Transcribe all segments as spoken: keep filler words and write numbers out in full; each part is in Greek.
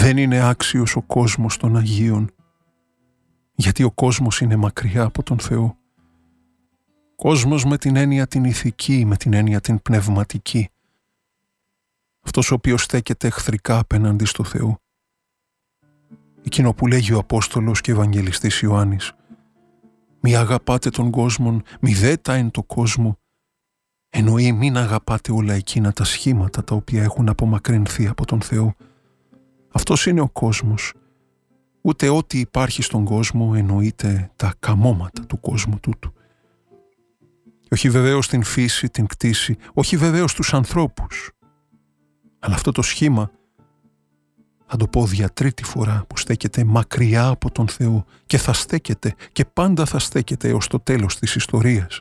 Δεν είναι άξιος ο κόσμος των Αγίων, γιατί ο κόσμος είναι μακριά από τον Θεό. Κόσμος με την έννοια την ηθική, με την έννοια την πνευματική. Αυτός ο οποίος στέκεται εχθρικά απέναντι στο Θεό. Εκείνο που λέγει ο Απόστολος και Ευαγγελιστής Ιωάννης: «Μη αγαπάτε τον κόσμο, μη δέτα εν το κόσμο». Εννοεί μην αγαπάτε όλα εκείνα τα σχήματα τα οποία έχουν απομακρυνθεί από τον Θεό. Αυτός είναι ο κόσμος. Ούτε ό,τι υπάρχει στον κόσμο εννοείται τα καμώματα του κόσμου τούτου. Όχι βεβαίως την φύση, την κτήση, όχι βεβαίως τους ανθρώπους. Αλλά αυτό το σχήμα, θα το πω για τρίτη φορά, που στέκεται μακριά από τον Θεό και θα στέκεται και πάντα θα στέκεται έως το τέλος της ιστορίας.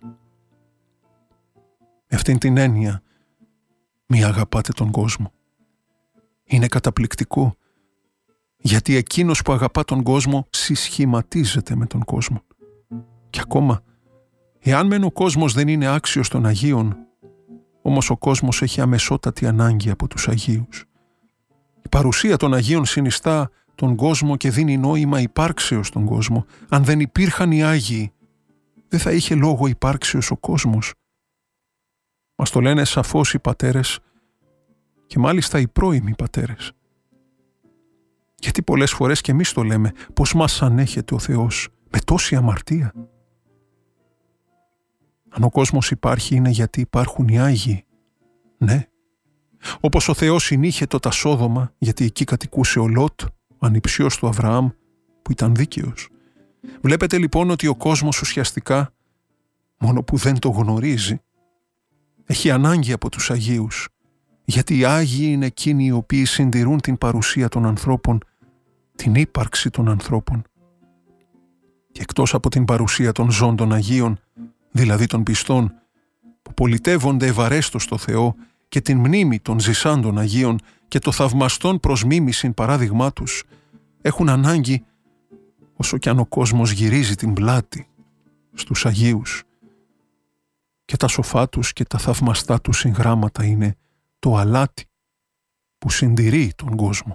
Με αυτήν την έννοια, μη αγαπάτε τον κόσμο. Είναι καταπληκτικό, γιατί εκείνος που αγαπά τον κόσμο συσχηματίζεται με τον κόσμο. Και ακόμα, εάν μεν ο κόσμος δεν είναι άξιος των Αγίων, όμως ο κόσμος έχει αμεσότατη ανάγκη από τους Αγίους. Η παρουσία των Αγίων συνιστά τον κόσμο και δίνει νόημα υπάρξεως στον κόσμο. Αν δεν υπήρχαν οι Άγιοι, δεν θα είχε λόγο υπάρξεως ο κόσμος. Μας το λένε σαφώς οι πατέρες και μάλιστα οι πρώιμοι πατέρες. Γιατί πολλές φορές και εμείς το λέμε, πως μας ανέχεται ο Θεός με τόση αμαρτία. Αν ο κόσμος υπάρχει είναι γιατί υπάρχουν οι Άγιοι. Ναι. Όπως ο Θεός συνήχετο τα Σόδομα, γιατί εκεί κατοικούσε ο Λότ, ο ανιψιός του Αβραάμ, που ήταν δίκαιος. Βλέπετε λοιπόν ότι ο κόσμος ουσιαστικά, μόνο που δεν το γνωρίζει, έχει ανάγκη από τους Αγίους, γιατί οι Άγιοι είναι εκείνοι οι οποίοι συντηρούν την παρουσία των ανθρώπων, την ύπαρξη των ανθρώπων. Και εκτός από την παρουσία των ζώων των Αγίων, δηλαδή των πιστών, που πολιτεύονται ευαρέστως στο Θεό και την μνήμη των ζησάντων Αγίων και το θαυμαστόν προς μίμησιν παράδειγμά τους, έχουν ανάγκη, όσο κι αν ο κόσμος γυρίζει την πλάτη στους Αγίους. Και τα σοφά τους και τα θαυμαστά τους συγγράμματα είναι το αλάτι που συντηρεί τον κόσμο.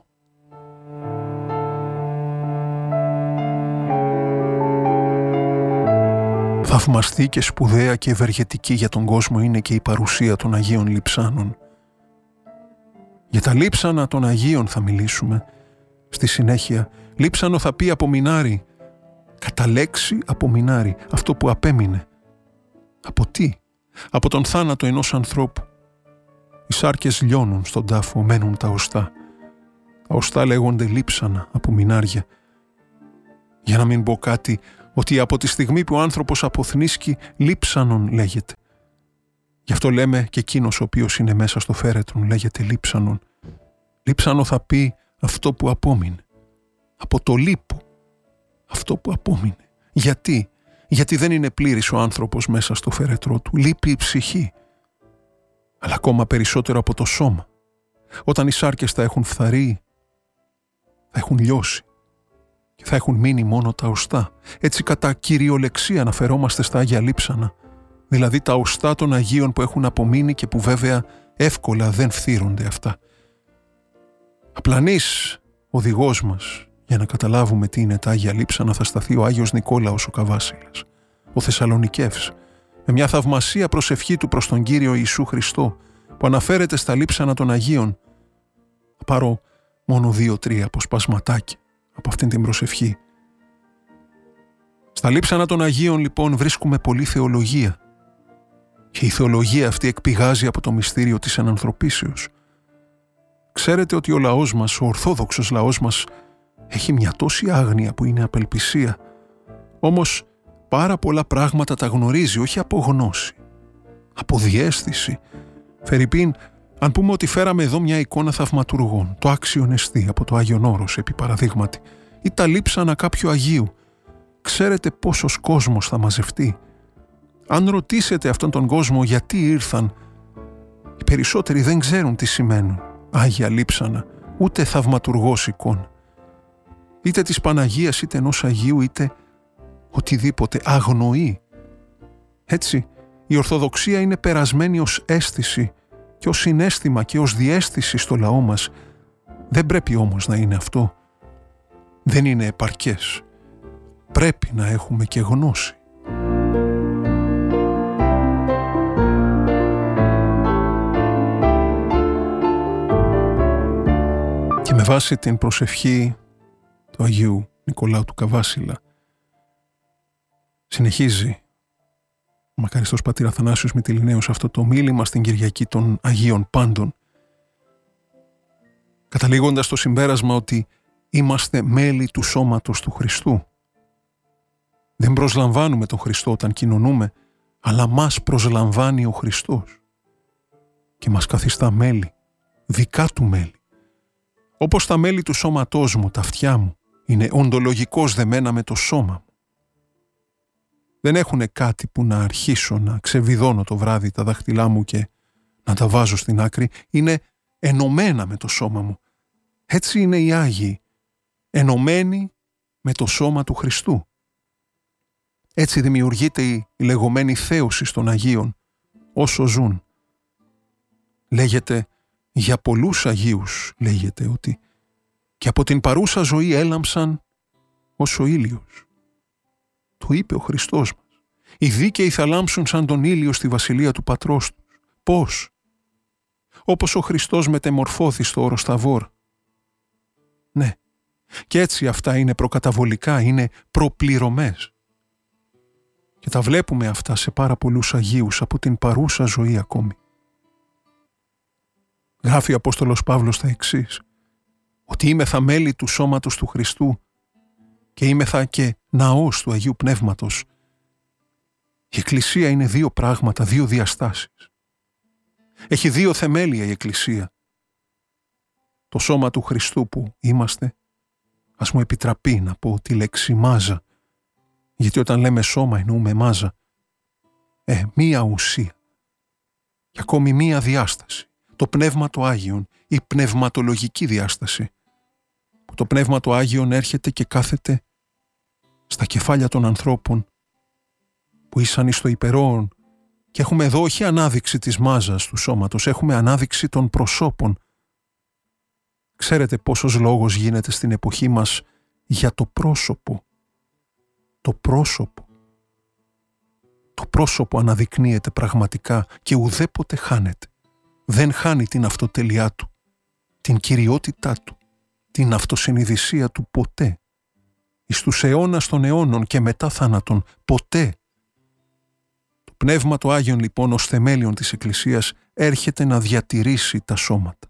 Θαυμαστή και σπουδαία και ευεργετική για τον κόσμο είναι και η παρουσία των Αγίων Λειψάνων. Για τα λείψανα των Αγίων θα μιλήσουμε. Στη συνέχεια, λείψανο θα πει απομεινάρι. Κατά λέξη απομεινάρι, αυτό που απέμεινε. Από τι? Από τον θάνατο ενός ανθρώπου. Οι σάρκες λιώνουν στον τάφο, μένουν τα οστά. Τα οστά λέγονται λείψανα, απομεινάρια. Για να μην πω κάτι, ότι από τη στιγμή που ο άνθρωπος αποθνίσκει, λείψανον λέγεται. Γι' αυτό λέμε και εκείνος ο οποίος είναι μέσα στο φέρετρον λέγεται λείψανον. Λείψανο θα πει αυτό που απόμεινε. Από το λείπω. Αυτό που απόμεινε. Γιατί? Γιατί δεν είναι πλήρης ο άνθρωπος μέσα στο φέρετρό του. Λείπει η ψυχή. Αλλά ακόμα περισσότερο από το σώμα. Όταν οι σάρκες θα έχουν φθαρεί, θα έχουν λιώσει. Και θα έχουν μείνει μόνο τα οστά. Έτσι κατά κυριολεξία αναφερόμαστε στα Άγια Λείψανα. Δηλαδή τα οστά των Αγίων που έχουν απομείνει και που βέβαια εύκολα δεν φθύρονται αυτά. Απλανής οδηγός μας για να καταλάβουμε τι είναι τα Άγια Λείψανα θα σταθεί ο Άγιος Νικόλαος ο Καβάσιλας, ο Θεσσαλονικεύς, με μια θαυμασία προσευχή του προς τον Κύριο Ιησού Χριστό που αναφέρεται στα Λείψανα των Αγίων. Θα πάρω μόνο δύο-τρία αποσπασματάκια από αυτήν την προσευχή. Στα Λείψανα των Αγίων λοιπόν βρίσκουμε πολλή θεολογία και η θεολογία αυτή εκπηγάζει από το μυστήριο της ενανθρωπίσεως. Ξέρετε ότι ο λαός μας, ο ορθόδοξος λαός μας, έχει μια τόση άγνοια που είναι απελπισία. Όμως πάρα πολλά πράγματα τα γνωρίζει, όχι από γνώση, από διαίσθηση. Φερρυπίν, αν πούμε ότι φέραμε εδώ μια εικόνα θαυματουργών, το Άξιον Εστί από το Άγιον Όρος επί παραδείγματι, ή τα λείψανα κάποιου Αγίου, ξέρετε πόσος κόσμος θα μαζευτεί? Αν ρωτήσετε αυτόν τον κόσμο γιατί ήρθαν, οι περισσότεροι δεν ξέρουν τι σημαίνουν Άγια Λείψανα, ούτε θαυματουργός εικόνα. Είτε της Παναγίας, είτε ενός Αγίου, είτε οτιδήποτε, αγνοεί. Έτσι, η Ορθοδοξία είναι περασμένη ως αίσθηση και ως συναίσθημα και ως διαίσθηση στο λαό μας, Δεν πρέπει όμως να είναι αυτό. Δεν είναι επαρκές. Πρέπει να έχουμε και γνώση. Και με βάση την προσευχή του Αγίου Νικολάου του Καβάσιλα συνεχίζει ο μακαριστός πατήρ Αθανάσιος Μυτιληναίος αυτό το μίλημα στην Κυριακή των Αγίων Πάντων, καταλήγοντας στο συμπέρασμα ότι είμαστε μέλη του σώματος του Χριστού. Δεν προσλαμβάνουμε τον Χριστό όταν κοινωνούμε, αλλά μας προσλαμβάνει ο Χριστός και μας καθιστά μέλη, δικά του μέλη. Όπως τα μέλη του σώματός μου, τα αυτιά μου, είναι οντολογικώς δεμένα με το σώμα μου. Δεν έχουν κάτι που να αρχίσω να ξεβιδώνω το βράδυ τα δάχτυλά μου και να τα βάζω στην άκρη. Είναι ενωμένα με το σώμα μου. Έτσι είναι οι Άγιοι, ενωμένοι με το σώμα του Χριστού. Έτσι δημιουργείται η λεγόμενη θέωση των Αγίων όσο ζουν. Λέγεται για πολλούς Αγίους, λέγεται ότι και από την παρούσα ζωή έλαμψαν ως ο ήλιος. Το είπε ο Χριστός μας. Οι δίκαιοι θα λάμψουν σαν τον ήλιο στη βασιλεία του Πατρός τους. Πώς? Όπως ο Χριστός μετεμορφώθη στο όρος Ταβόρ. Ναι. Και έτσι αυτά είναι προκαταβολικά, είναι προπληρωμές. Και τα βλέπουμε αυτά σε πάρα πολλούς Αγίους από την παρούσα ζωή ακόμη. Γράφει ο Απόστολος Παύλος τα εξής, ότι είμεθα μέλη του σώματος του Χριστού και είμεθα και ναός του Αγίου Πνεύματος. Η Εκκλησία είναι δύο πράγματα, δύο διαστάσεις. Έχει δύο θεμέλια η Εκκλησία. Το σώμα του Χριστού που είμαστε, ας μου επιτραπεί να πω τη λέξη μάζα, γιατί όταν λέμε σώμα εννοούμε μάζα. Ε, μία ουσία και ακόμη μία διάσταση. Το Πνεύμα του Άγιον, η πνευματολογική διάσταση, που το Πνεύμα του Άγιον έρχεται και κάθεται στα κεφάλια των ανθρώπων που ήσαν εις το υπερόον, και έχουμε εδώ όχι ανάδειξη της μάζας του σώματος, έχουμε ανάδειξη των προσώπων. Ξέρετε πόσος λόγος γίνεται στην εποχή μας για το πρόσωπο. Το πρόσωπο. Το πρόσωπο αναδεικνύεται πραγματικά και ουδέποτε χάνεται. Δεν χάνει την αυτοτελειά του, την κυριότητά του, την αυτοσυνειδησία του ποτέ. Εις τους αιώνας των αιώνων και μετά θάνατον ποτέ. Το Πνεύμα του Άγιον λοιπόν ως θεμέλιον της Εκκλησίας έρχεται να διατηρήσει τα σώματα.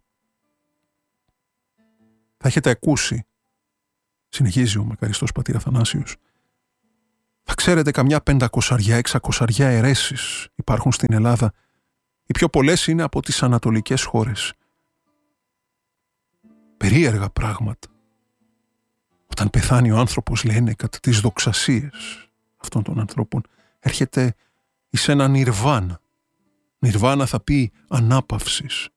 Θα έχετε ακούσει, συνεχίζει ο μακαριστός πατήρ Αθανάσιος, θα ξέρετε καμιά πεντακοσαριά, εξακοσαριά αιρέσεις υπάρχουν στην Ελλάδα. Οι πιο πολλές είναι από τις ανατολικές χώρες. Περίεργα πράγματα. Όταν πεθάνει ο άνθρωπος, λένε, κατά τις δοξασίες αυτών των ανθρώπων, έρχεται εις ένα νιρβάνα. Νιρβάνα θα πει ανάπαυσης.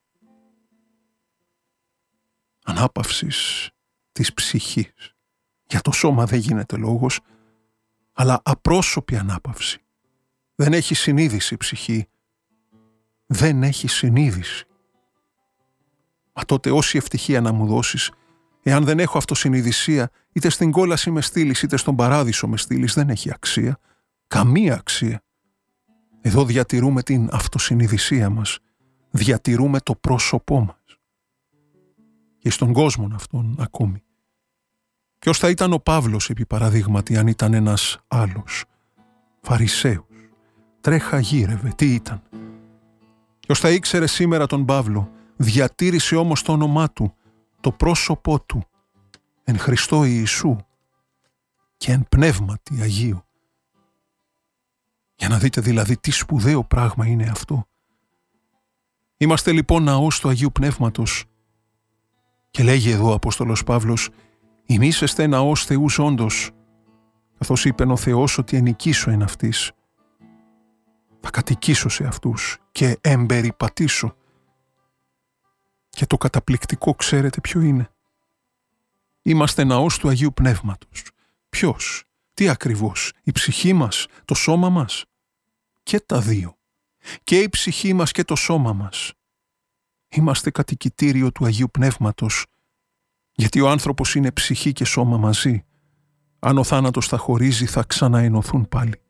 Ανάπαυσης της ψυχής. Για το σώμα δεν γίνεται λόγος, αλλά απρόσωπη ανάπαυση. Δεν έχει συνείδηση η ψυχή. Δεν έχει συνείδηση. Μα τότε όση ευτυχία να μου δώσεις, εάν δεν έχω αυτοσυνειδησία, είτε στην κόλαση με στείλεις, είτε στον παράδεισο με στείλεις, δεν έχει αξία. Καμία αξία. Εδώ διατηρούμε την αυτοσυνειδησία μας. Διατηρούμε το πρόσωπό μας. Και στον κόσμο αυτόν ακόμη. Ποιος θα ήταν ο Παύλος, επί παραδείγματι, αν ήταν ένας άλλος? Φαρισαίος. Τρέχα γύρευε. Τι ήταν? Ποιος θα ήξερε σήμερα τον Παύλο? Διατήρησε όμως το όνομά του, το πρόσωπό του, εν Χριστώ Ιησού και εν πνεύματι Αγίου. Για να δείτε δηλαδή τι σπουδαίο πράγμα είναι αυτό. Είμαστε λοιπόν ναός του Αγίου Πνεύματος και λέγει εδώ ο Απόστολος Παύλος, ημίσεστε ναός Θεού όντως, καθώς είπεν ο Θεός ότι ενοικήσω εν αυτής. Θα κατοικήσω σε αυτούς και εμπεριπατήσω. Και το καταπληκτικό ξέρετε ποιο είναι? Είμαστε ναός του Αγίου Πνεύματος. Ποιος? Τι ακριβώς? Η ψυχή μας? Το σώμα μας? Και τα δύο. Και η ψυχή μας και το σώμα μας. Είμαστε κατοικητήριο του Αγίου Πνεύματος Γιατί ο άνθρωπος είναι ψυχή και σώμα μαζί. Αν ο θάνατος τα χωρίζει, θα ξαναενωθούν πάλι.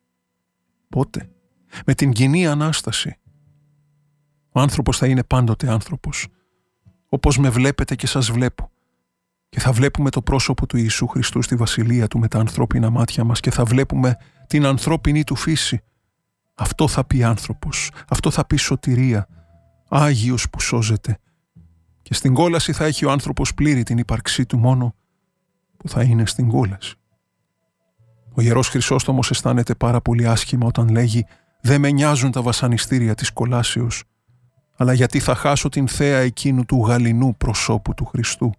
Πότε? Με την κοινή Ανάσταση. Ο άνθρωπος θα είναι πάντοτε άνθρωπος. Όπως με βλέπετε και σας βλέπω. Και θα βλέπουμε το πρόσωπο του Ιησού Χριστού στη βασιλεία του με τα ανθρώπινα μάτια μας και θα βλέπουμε την ανθρώπινη του φύση. Αυτό θα πει άνθρωπος. Αυτό θα πει σωτηρία. Άγιος που σώζεται. Και στην κόλαση θα έχει ο άνθρωπος πλήρη την ύπαρξή του μόνο που θα είναι στην κόλαση. Ο Ιερός Χρυσόστομος αισθάνεται πάρα πολύ άσχημα όταν λέγει «Δεν με νοιάζουν τα βασανιστήρια της κολάσεως, αλλά γιατί θα χάσω την θέα εκείνου του γαληνού προσώπου του Χριστού».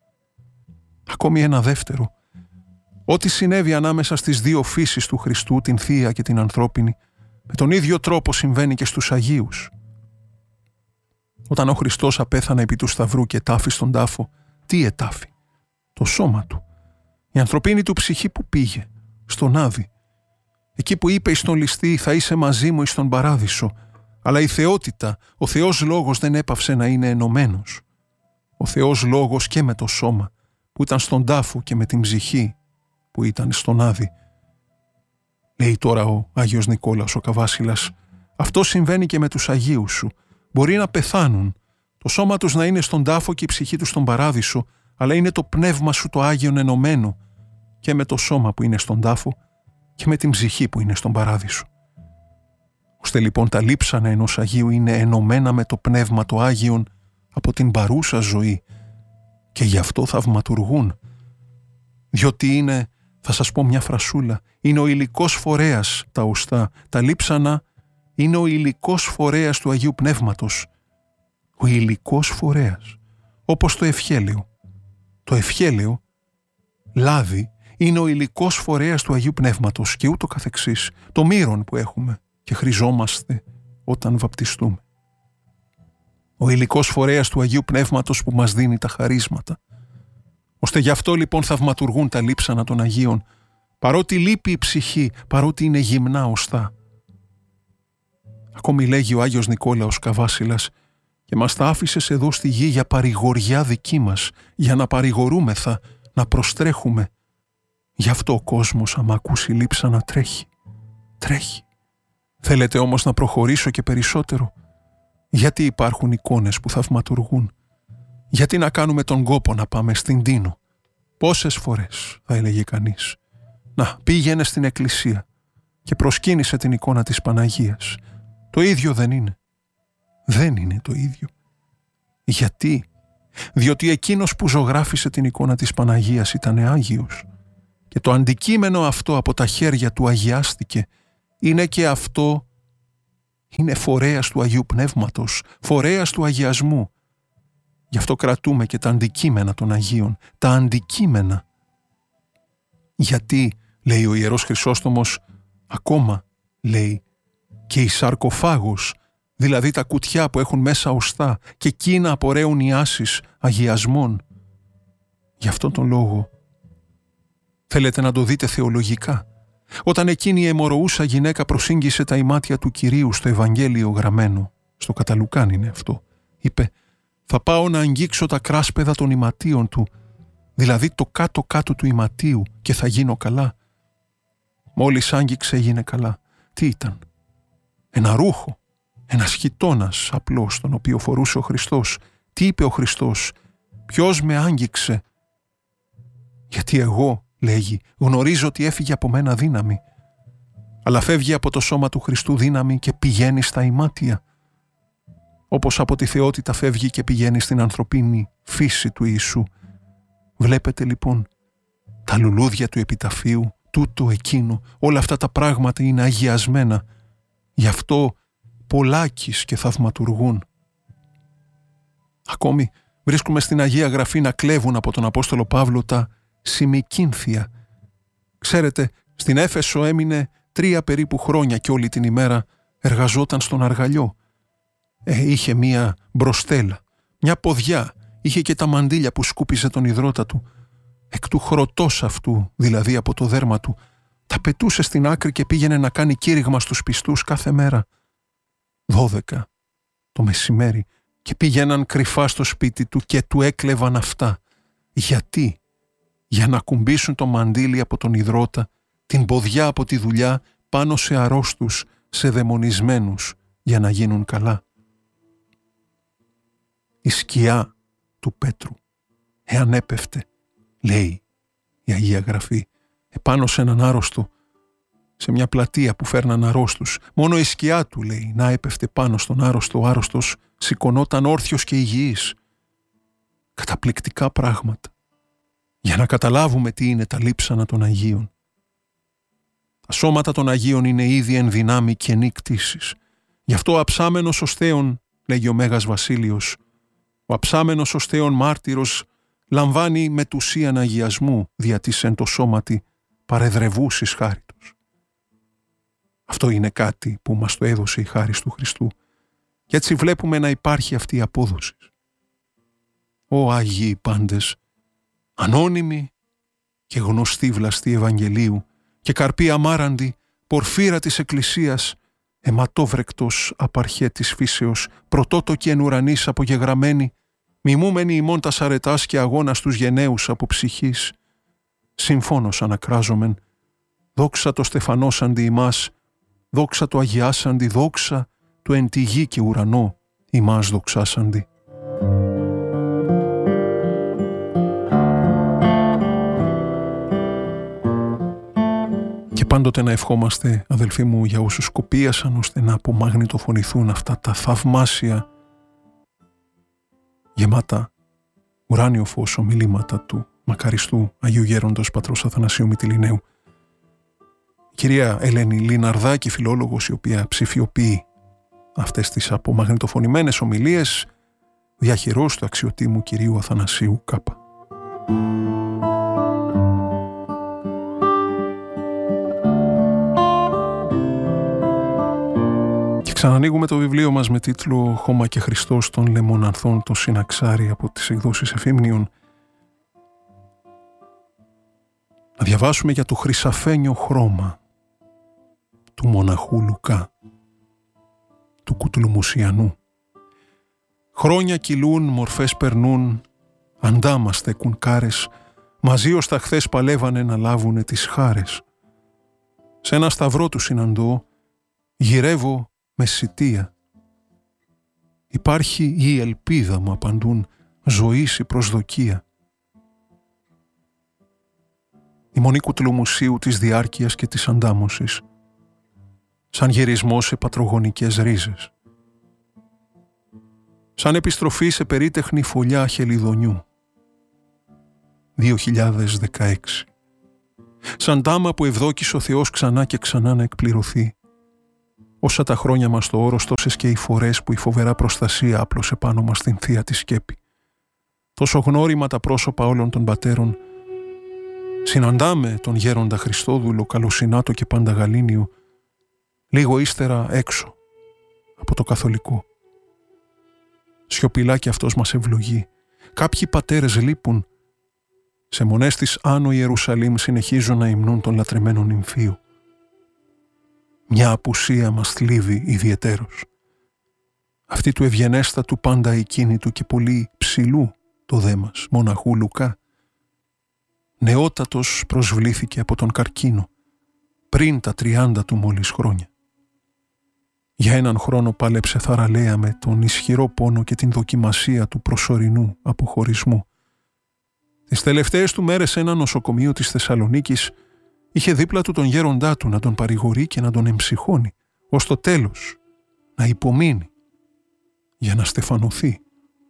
Ακόμη ένα δεύτερο. Ό,τι συνέβη ανάμεσα στις δύο φύσεις του Χριστού, την θεία και την ανθρώπινη, με τον ίδιο τρόπο συμβαίνει και στους Αγίους. Όταν ο Χριστός απέθανε επί του Σταυρού και τάφη στον τάφο, τι ετάφη? Το σώμα του. Η ανθρωπίνη του ψυχή που πήγε? Στον Άδη. Εκεί που είπε εις τον ληστή «Θα είσαι μαζί μου εις τον παράδεισο», αλλά η θεότητα, ο Θεός Λόγος δεν έπαυσε να είναι ενωμένος. Ο Θεός Λόγος και με το σώμα που ήταν στον τάφο και με την ψυχή που ήταν στον Άδη. Λέει τώρα ο Άγιος Νικόλαος ο Καβάσιλας, αυτό συμβαίνει και με τους Αγίους σου. Μπορεί να πεθάνουν, το σώμα τους να είναι στον τάφο και η ψυχή τους στον παράδεισο, αλλά είναι το πνεύμα σου το Άγιον ενωμένο και με το σώμα που είναι στον τάφο και με την ψυχή που είναι στον παράδεισο. Ώστε λοιπόν τα λείψανα ενός Αγίου είναι ενωμένα με το πνεύμα το Άγιον από την παρούσα ζωή και γι' αυτό θαυματουργούν. Διότι είναι, θα σας πω μια φρασούλα, είναι ο υλικός φορέας τα οστά, τα λείψανα είναι ο υλικός φορέας του Αγίου Πνεύματος. Ο υλικός φορέας, όπως το ευχέλαιο. Το ευχέλαιο, λάδι, είναι ο υλικός φορέας του Αγίου Πνεύματος και ούτω καθεξής, το μύρον που έχουμε και χρειζόμαστε όταν βαπτιστούμε. Ο υλικός φορέας του Αγίου Πνεύματος που μας δίνει τα χαρίσματα. Ώστε γι' αυτό λοιπόν θαυματουργούν τα λείψανα των Αγίων, παρότι λείπει η ψυχή, παρότι είναι γυμνά οστά. Ακόμη λέγει ο Άγιος Νικόλαος Καβάσιλας και μας τα άφησες εδώ στη γη για παρηγοριά δική μας, για να παρηγορούμεθα, να προστρέχουμε. Γι' αυτό ο κόσμος άμα ακούσει λείψανα τρέχει, τρέχει. Θέλετε όμως να προχωρήσω και περισσότερο? Γιατί υπάρχουν εικόνες που θαυματουργούν? Γιατί να κάνουμε τον κόπο να πάμε στην Τίνο? Πόσες φορές, θα έλεγε κανείς. Να, πήγαινε στην εκκλησία και προσκύνησε την εικόνα της Παναγίας. Το ίδιο δεν είναι. Δεν είναι το ίδιο. Γιατί? Διότι εκείνος που ζωγράφισε την εικόνα της Παναγίας ήταν Άγιος και το αντικείμενο αυτό από τα χέρια του αγιάστηκε. Είναι και αυτό, είναι φορέας του Αγίου Πνεύματος, φορέας του αγιασμού. Γι' αυτό κρατούμε και τα αντικείμενα των Αγίων, τα αντικείμενα. Γιατί, λέει ο Ιερός Χρυσόστομος, ακόμα, λέει, και η σαρκοφάγος, δηλαδή τα κουτιά που έχουν μέσα οστά και εκείνα απορρέουν οι άσεις αγιασμών. Γι' αυτόν τον λόγο θέλετε να το δείτε θεολογικά. Όταν εκείνη η αιμορροούσα γυναίκα προσήγγισε τα ημάτια του Κυρίου στο Ευαγγέλιο γραμμένο, στο Καταλουκάν είναι αυτό, είπε «Θα πάω να αγγίξω τα κράσπεδα των ιματίων του, δηλαδή το κάτω-κάτω του ιματίου και θα γίνω καλά». Μόλις άγγιξε έγινε καλά. Τι ήταν? Ένα ρούχο, ένας χιτώνας απλός τον οποίο φορούσε ο Χριστός. Τι είπε ο Χριστός? Ποιος με άγγιξε? Γιατί εγώ, λέγει, γνωρίζω ότι έφυγε από μένα δύναμη. Αλλά φεύγει από το σώμα του Χριστού δύναμη και πηγαίνει στα ημάτια. Όπως από τη θεότητα φεύγει και πηγαίνει στην ανθρωπίνη φύση του Ιησού. Βλέπετε λοιπόν τα λουλούδια του επιταφείου, τούτο εκείνο, όλα αυτά τα πράγματα είναι αγιασμένα. Γι' αυτό πολλάκις και θαυματουργούν. Ακόμη βρίσκουμε στην Αγία Γραφή να κλέβουν από τον Απόστολο Παύλο τα σημικίνθια. Ξέρετε, στην Έφεσο έμεινε τρία περίπου χρόνια και όλη την ημέρα εργαζόταν στον αργαλιό. Ε, είχε μία μπροστέλα, μια ποδιά, είχε και τα μαντίλια που σκούπιζε τον υδρότα του. Εκ του χρωτός αυτού, δηλαδή από το δέρμα του, τα πετούσε στην άκρη και πήγαινε να κάνει κήρυγμα στους πιστούς κάθε μέρα. Δώδεκα το μεσημέρι και πήγαιναν κρυφά στο σπίτι του και του έκλεβαν αυτά. Γιατί? Για να κουμπίσουν το μαντίλι από τον ιδρώτα, την ποδιά από τη δουλειά πάνω σε αρρώστους, σε δαιμονισμένους, για να γίνουν καλά. Η σκιά του Πέτρου, εάν έπεφτε, λέει η Αγία Γραφή, επάνω σε έναν άρρωστο, σε μια πλατεία που φέρναν αρρώστους, μόνο η σκιά του, λέει, να έπεφτε πάνω στον άρρωστο, ο άρρωστος σηκωνόταν όρθιος και υγιής. Καταπληκτικά πράγματα, για να καταλάβουμε τι είναι τα λείψανα των Αγίων. Τα σώματα των Αγίων είναι ήδη εν δυνάμει καινή κτήσης. Γι' αυτό ο αψάμενος ως Θέον, λέγει ο Μέγας Βασίλειος, ο αψάμενος ως Θέον μάρτυρος λαμβάνει μετουσίαν αγιασμού δια της εν το σώματι παρεδρευούσης χάριτος. Αυτό είναι κάτι που μας το έδωσε η χάρις του Χριστού και έτσι βλέπουμε να υπάρχει αυτή η απόδοση. Ω Άγιοι πάντες, ανώνυμοι και γνωστοί βλαστοί Ευαγγελίου και καρποί αμάραντη, πορφύρα της Εκκλησίας, αιματόβρεκτος απαρχέ της φύσεως, πρωτότοκοι εν ουρανής απογεγραμμένοι, μιμούμενοι ημών τας αρετάς και αγώνας τους γενναίους από ψυχής, συμφώνως ανακράζομεν, δόξα το στεφανώσαντι ημάς, δόξα το αγιάσαντι, δόξα το εν τη γη και ουρανό ημάς δοξάσαντι. Και πάντοτε να ευχόμαστε, αδελφοί μου, για όσους σκοπίασαν, ώστε να απομαγνητοφωνηθούν αυτά τα θαυμάσια, γεμάτα ουράνιο φως ομιλήματα του μακαριστού Αγίου Γέροντος Πατρός Αθανασίου Μυτιληναίου. Η κυρία Ελένη Λιναρδάκη, φιλόλογος, η οποία ψηφιοποιεί αυτές τις απομαγνητοφωνημένες ομιλίες, διαχειρός του αξιωτήμου κυρίου Αθανασίου Κάπα. Ξανανοίγουμε το βιβλίο μας με τίτλο «Χώμα και Χριστός των Λεμονανθών, το Συναξάρι» από τις εκδόσεις Εφήμνιων. Να διαβάσουμε για το χρυσαφένιο χρώμα του μοναχού Λουκά, του Κουτλουμουσιανού. Χρόνια κυλούν, μορφές περνούν, αντάμα στέκουν κάρες, μαζί ως τα χθες παλεύανε να λάβουνε τις χάρες. Σε ένα σταυρό του συναντώ, γυρεύω με σιτία. Υπάρχει η ελπίδα, μου απαντούν, ζωής η προσδοκία. Η μονή Κουτλουμουσίου της διάρκειας και της αντάμωσης, σαν γυρισμό σε πατρογονικές ρίζες, σαν επιστροφή σε περίτεχνη φωλιά χελιδονιού. δύο χιλιάδες δεκαέξι. Σαν τάμα που ευδόκησε ο Θεός ξανά και ξανά να εκπληρωθεί. Όσα τα χρόνια μας το όρος, τόσες και οι φορές που η φοβερά προστασία άπλωσε πάνω μας την θεία τη σκέπη. Τόσο γνώριμα τα πρόσωπα όλων των πατέρων. Συναντάμε τον γέροντα Χριστόδουλο, καλοσυνάτο και πάντα γαλήνιο, λίγο ύστερα έξω από το καθολικό. Σιωπηλά κι αυτός μας ευλογεί. Κάποιοι πατέρες λείπουν. Σε μονές της Άνω Ιερουσαλήμ συνεχίζουν να υμνούν τον λατρεμένο νυμφίο. Μια απουσία μας θλίβει ιδιαιτέρως. Αυτή του ευγενέστατου πάντα εκείνητου και πολύ ψηλού το δε μας, μοναχού Λουκά. Νεότατος προσβλήθηκε από τον καρκίνο, πριν τα τριάντα του μόλις χρόνια. Για έναν χρόνο πάλεψε θαραλέα με τον ισχυρό πόνο και την δοκιμασία του προσωρινού αποχωρισμού. Τις τελευταίες του μέρες σε ένα νοσοκομείο της Θεσσαλονίκης είχε δίπλα του τον γέροντά του να τον παρηγορεί και να τον εμψυχώνει, ως το τέλος να υπομείνει για να στεφανωθεί.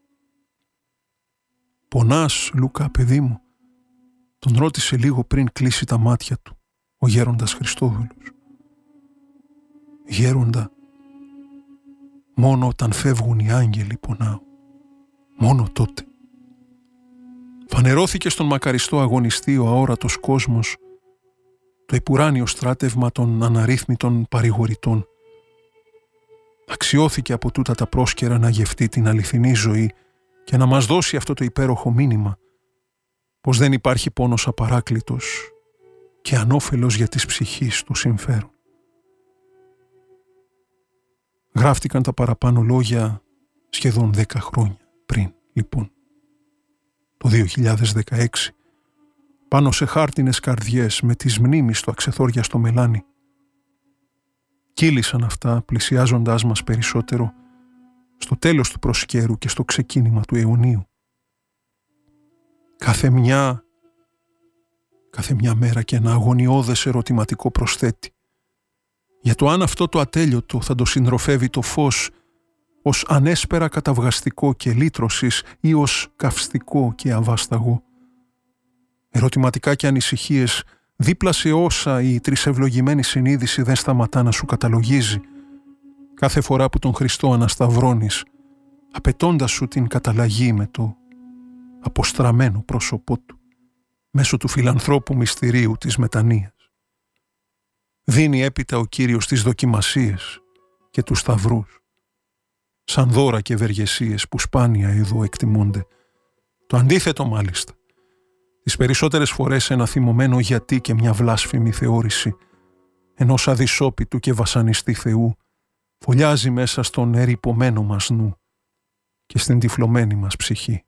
«Πονάς, Λουκά, παιδί μου?» τον ρώτησε λίγο πριν κλείσει τα μάτια του ο γέροντας Χριστόδουλος. «Γέροντα, μόνο όταν φεύγουν οι άγγελοι πονάω. Μόνο τότε». Φανερώθηκε στον μακαριστό αγωνιστή ο αόρατος κόσμος, το επουράνιο στράτευμα των αναρρύθμιτων παρηγορητών. Αξιώθηκε από τούτα τα πρόσκαιρα να γευτεί την αληθινή ζωή και να μας δώσει αυτό το υπέροχο μήνυμα, πως δεν υπάρχει πόνος απαράκλητος και ανώφελος για της ψυχής του συμφέρον. Γράφτηκαν τα παραπάνω λόγια σχεδόν δέκα χρόνια πριν, λοιπόν. το δύο χιλιάδες δεκαέξι, πάνω σε χάρτινες καρδιές με τις μνήμεις στο αξεθόριαστο μελάνι. Κύλησαν αυτά πλησιάζοντάς μας περισσότερο στο τέλος του προσκέρου και στο ξεκίνημα του αιωνίου. Κάθε μια, κάθε μια μέρα και ένα αγωνιώδες ερωτηματικό προσθέτει για το αν αυτό το ατέλειωτο θα το συντροφεύει το φως ως ανέσπερα καταυγαστικό και λύτρωσης ή ως καυστικό και αβάσταγο. Ερωτηματικά και ανησυχίες δίπλα σε όσα η τρισευλογημένη συνείδηση δεν σταματά να σου καταλογίζει κάθε φορά που τον Χριστό ανασταυρώνεις, απαιτώντας σου την καταλλαγή με το αποστραμμένο πρόσωπό του μέσω του φιλανθρώπου μυστηρίου της μετανοίας. Δίνει έπειτα ο Κύριος τις δοκιμασίες και τους σταυρούς, σαν δώρα και ευεργεσίες που σπάνια εδώ εκτιμούνται. Το αντίθετο μάλιστα, τις περισσότερες φορές ένα θυμωμένο γιατί και μια βλάσφημη θεώρηση ενός αδυσόπιτου και βασανιστή Θεού φωλιάζει μέσα στον ερειπωμένο μας νου και στην τυφλωμένη μας ψυχή.